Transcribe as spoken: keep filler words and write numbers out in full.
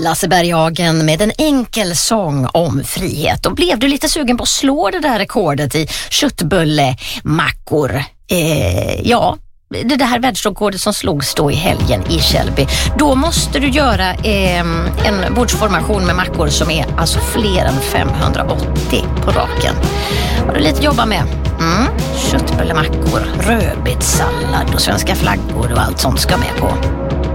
Lasse Berghagen med en enkel sång om frihet. Och blev du lite sugen på att slå det där rekordet i köttbullemackor? Eh, ja, det där världsrekordet som slogs då i helgen i Källby. Då måste du göra eh, en bordsformation med mackor som är alltså fler än femhundraåttio på raken. Har du lite att jobba med? Mm, köttbullemackor, rödbetssallad och svenska flaggor och allt sånt ska med på.